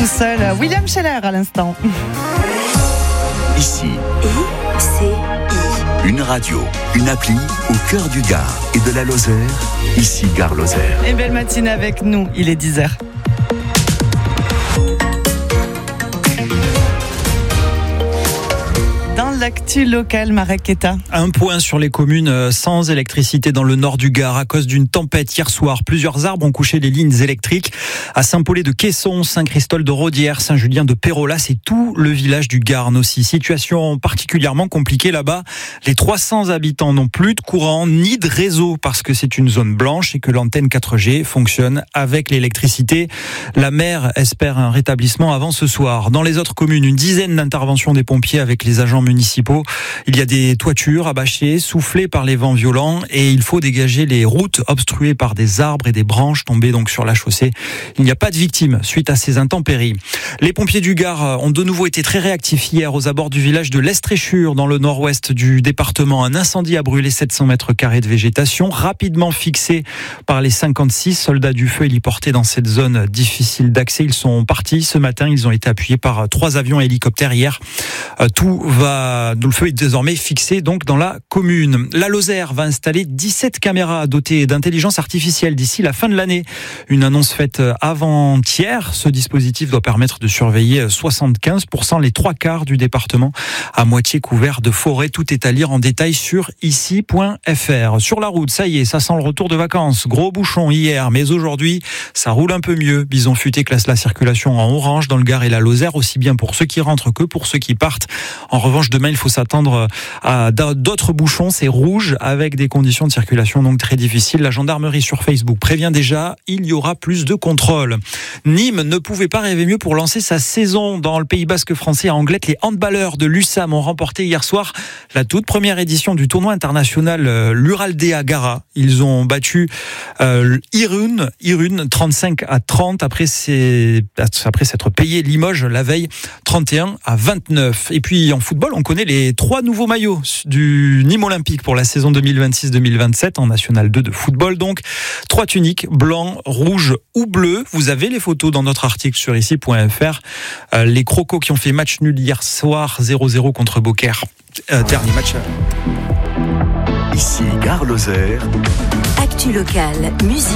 seul. William Scheller à l'instant. Ici, ICI. une radio, une appli au cœur du Gard et de la Lozère. Ici, Gare Lozère. Et belle matinée avec nous, il est 10h. Dans l'actu locale, Marek Keta. Un point sur les communes sans électricité dans le nord du Gard à cause d'une tempête hier soir. Plusieurs arbres ont couché les lignes électriques à Saint-Paulé de Caisson, Saint-Christol de Rodière, Saint-Julien de Pérolas et tout le village du Garn aussi. Situation particulièrement compliquée là-bas. Les 300 habitants n'ont plus de courant ni de réseau parce que c'est une zone blanche et que l'antenne 4G fonctionne avec l'électricité. La maire espère un rétablissement avant ce soir. Dans les autres communes, une dizaine d'interventions des pompiers avec les agents municipaux. Il y a des toitures abâchées, soufflées par les vents violents et il faut dégager les routes obstruées par des arbres et des branches tombées donc sur la chaussée. Il n'y a pas de victimes suite à ces intempéries. Les pompiers du Gard ont de nouveau été très réactifs hier aux abords du village de l'Estréchure dans le nord-ouest du département. Un incendie a brûlé 700 mètres carrés de végétation, rapidement fixé par les 56 soldats du feu héliportés dans cette zone difficile d'accès. Ils sont partis ce matin, ils ont été appuyés par 3 avions et hélicoptères hier. Le feu est désormais fixé donc dans la commune. La Lozère va installer 17 caméras dotées d'intelligence artificielle d'ici la fin de l'année. Une annonce faite avant-hier. Ce dispositif doit permettre de surveiller 75%, les 3/4 du département à moitié couvert de forêt. Tout est à lire en détail sur ici.fr. Sur la route, ça y est, ça sent le retour de vacances. Gros bouchon hier, mais aujourd'hui, ça roule un peu mieux. Bison Futé classe la circulation en orange dans le Gard et la Lozère, aussi bien pour ceux qui rentrent que pour ceux qui partent. En revanche, demain, il faut s'attendre à d'autres bouchons. C'est rouge avec des conditions de circulation donc très difficiles. La gendarmerie sur Facebook prévient déjà, il y aura plus de contrôles. Nîmes ne pouvait pas rêver mieux pour lancer sa saison dans le Pays Basque français à Anglet. Les handballeurs de l'USAM ont remporté hier soir la toute première édition du tournoi international l'Uraldea Gara. Ils ont battu Irun 35-30 après s'être payé Limoges la veille 31-29. Et puis en football, on connaît les 3 nouveaux maillots du Nîmes Olympique pour la saison 2026-2027 en National 2 de football. Donc 3 tuniques, blanc, rouge ou bleu. Vous avez les photos dans notre article sur ici.fr. Les Crocos qui ont fait match nul hier soir 0-0 contre Beaucaire. Dernier match. Ici, Gare Lozère. Actu locale, musique.